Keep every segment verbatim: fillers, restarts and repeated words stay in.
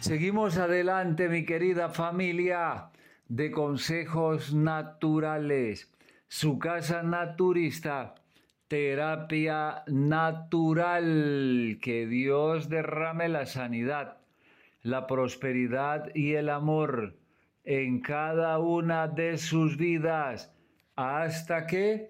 Seguimos adelante, mi querida familia de consejos naturales. Su casa naturista, terapia natural. Que Dios derrame la sanidad, la prosperidad y el amor en cada una de sus vidas hasta que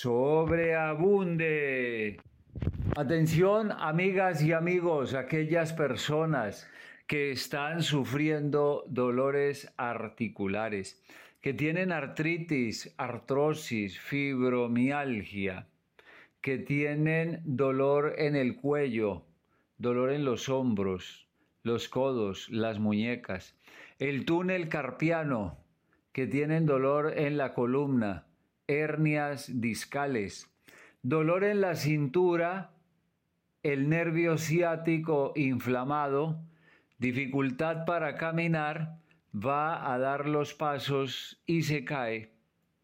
sobreabunde. Atención, amigas y amigos, aquellas personas que están sufriendo dolores articulares, que tienen artritis, artrosis, fibromialgia, que tienen dolor en el cuello, dolor en los hombros, los codos, las muñecas, el túnel carpiano, que tienen dolor en la columna, hernias discales, dolor en la cintura, el nervio ciático inflamado, dificultad para caminar, va a dar los pasos y se cae.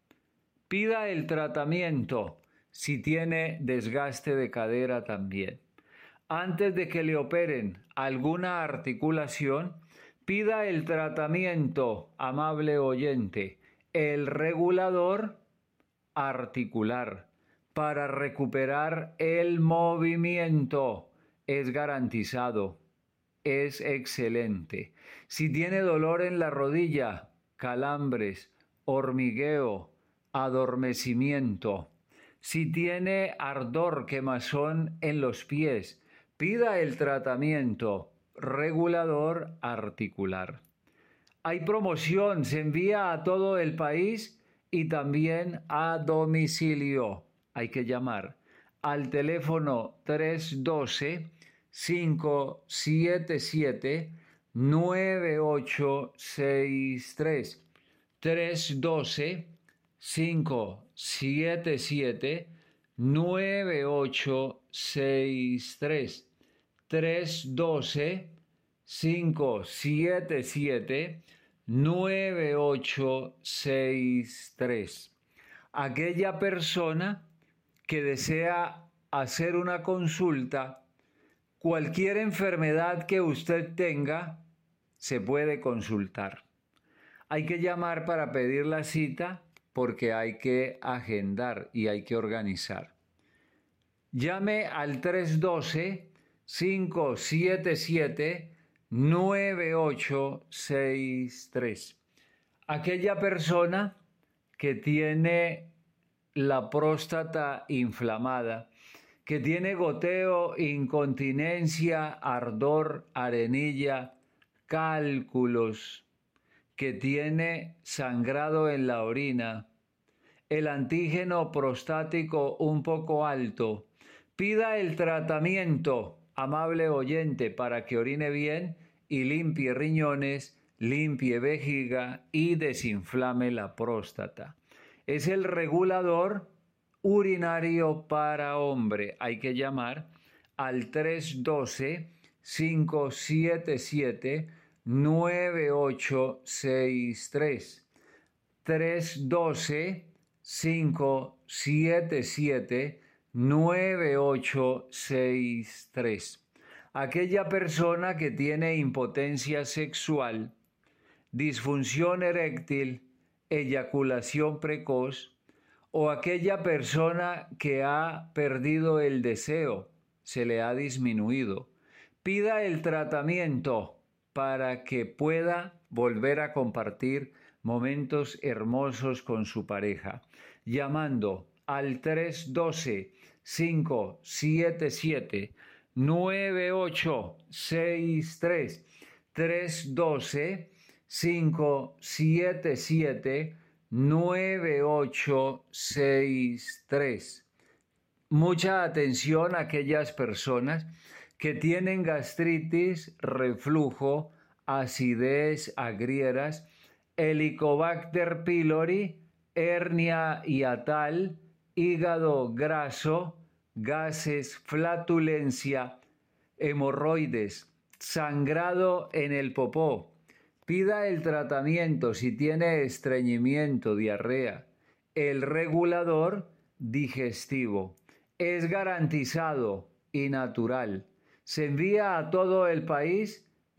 Pida el tratamiento si tiene desgaste de cadera también. Antes de que le operen alguna articulación, pida el tratamiento, amable oyente, el regulador articular para recuperar el movimiento. Es garantizado, es excelente. Si tiene dolor en la rodilla, calambres, hormigueo, adormecimiento, si tiene ardor, quemazón en los pies, pida el tratamiento regulador articular. Hay promoción, se envía a todo el país y también a domicilio. Hay que llamar al teléfono tres uno dos, cinco siete siete, nueve ocho seis tres. tres uno dos, cinco siete siete, nueve ocho seis tres. tres uno dos, cinco siete siete, nueve ocho seis tres. Aquella persona que desea hacer una consulta, cualquier enfermedad que usted tenga, se puede consultar. Hay que llamar para pedir la cita porque hay que agendar y hay que organizar. Llame al tres uno dos, cinco siete siete, nueve ocho seis tres. Aquella persona que tiene la próstata inflamada, que tiene goteo, incontinencia, ardor, arenilla, cálculos, que tiene sangrado en la orina, el antígeno prostático un poco alto, pida el tratamiento, amable oyente, para que orine bien y limpie riñones, limpie vejiga y desinflame la próstata. Es el regulador urinario para hombre. Hay que llamar al tres uno dos, cinco siete siete, nueve ocho seis tres. tres uno dos, cinco siete siete, nueve ocho seis tres. Aquella persona que tiene impotencia sexual, disfunción eréctil, eyaculación precoz, o aquella persona que ha perdido el deseo, se le ha disminuido, pida el tratamiento para que pueda volver a compartir momentos hermosos con su pareja, llamando al tres uno dos, cinco siete siete, nueve ocho seis tres, tres uno dos, cinco siete siete, nueve ocho seis tres. Mucha atención a aquellas personas que tienen gastritis, reflujo, acidez, agrieras, Helicobacter pylori, hernia hiatal, hígado graso, gases, flatulencia, hemorroides, sangrado en el popó. Pida el tratamiento si tiene estreñimiento, diarrea. El regulador digestivo es garantizado y natural. Se envía a todo el país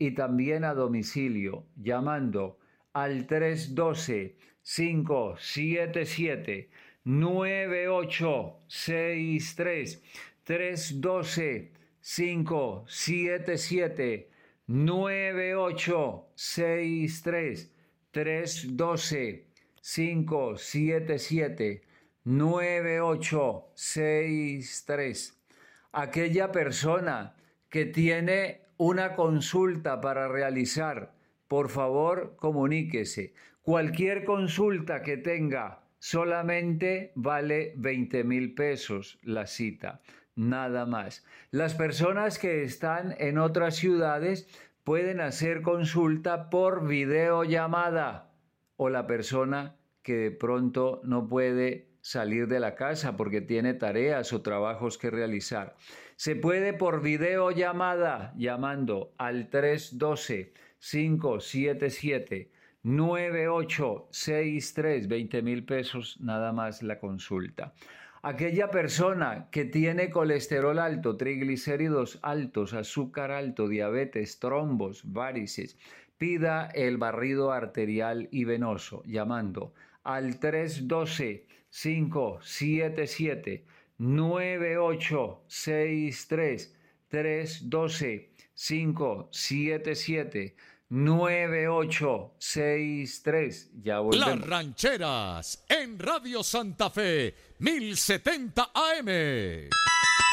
y también a domicilio llamando al tres uno dos, cinco siete siete, nueve ocho seis tres, tres uno dos, cinco siete siete, nueve ocho seis tres, tres uno dos, cinco siete siete, nueve ocho seis tres. Aquella persona que tiene una consulta para realizar, por favor, comuníquese. Cualquier consulta que tenga solamente vale veinte mil pesos la cita, nada más. Las personas que están en otras ciudades pueden hacer consulta por videollamada, o la persona que de pronto no puede salir de la casa porque tiene tareas o trabajos que realizar. Se puede por videollamada llamando al tres uno dos, cinco siete siete, nueve ocho seis tres, veinte mil pesos nada más la consulta. Aquella persona que tiene colesterol alto, triglicéridos altos, azúcar alto, diabetes, trombos, varices, pida el barrido arterial y venoso llamando al tres uno dos, cinco siete siete, nueve ocho seis tres, tres uno dos, cinco siete siete, nueve ocho seis tres. Ya volvemos. Las Rancheras en Radio Santa Fe, mil setenta A M.